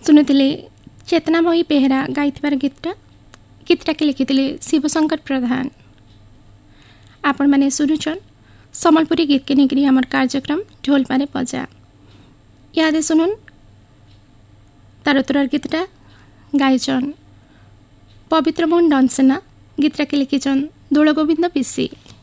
ଶୁଣିଥିଲେ ଚେତନାମୟୀ ବେହେରା ଗାଇଥିବାର ଗୀତଟାକେ ଲେଖିଥିଲେ ଶିବଶଙ୍କର ପ୍ରଧାନ। ଆପଣମାନେ ଶୁଣୁଛନ୍ ସମ୍ବଲପୁରୀ ଗୀତକେ ନେଇକରି ଆମର କାର୍ଯ୍ୟକ୍ରମ ଢୋଲପାରେ ବଜା। ଇହାଦେ ଶୁଣୁନ୍ ତାର ଉତ୍ତର ଗୀତଟା ଗାଇଛନ୍ ପବିତ୍ର ମୋହନ ଡନସେନା, ଗୀତଟାକେ ଲେଖିଛନ୍ ଦୋଳଗୋବିନ୍ଦ ପିସି।